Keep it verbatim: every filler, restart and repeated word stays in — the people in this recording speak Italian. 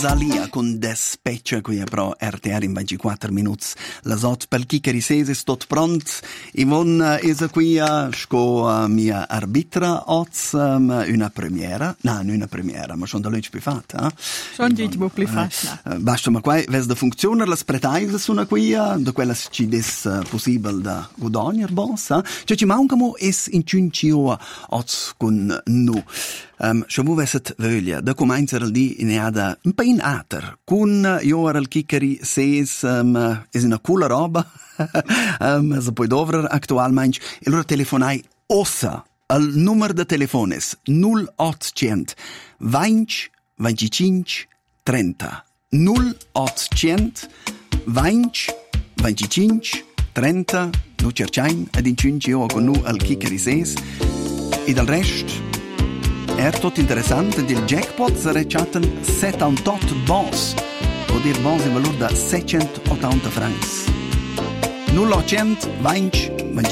Rosalia con Despeccia qui è pro R T R in ventiquattro minuti. La sot pel Kikeri Ses è tot pront. Ivon is qui a sco a mia arbitra oz um, una premiera. No, non una premiera, ma schon da lunch più fatta. Eh? Schon dit mo più fatta. Uh, basta ma qua ves da funziona las pretaise sono qui a da quella ci des uh, possibile da guadagnar boss, eh? Cioè ci mancamo es in cincio oz con nu. Um, se vu vesset vöglia, da cominciar al di in eada un po' in ater, con io al Kikeri Ses, um, es una coola roba, um, se poi dovrer actualmente, e allora telefonai ossa al numero de telefones null ottocento venti venticinque trenta null ottocento venti venticinque trenta nu cercain ad in cincio con nu al Kikeri Ses e dal resto er tot interessant, del jackpot sarà chatten settantotto bons, o dir bons in valore da seicentottanta francs. null ottocento venti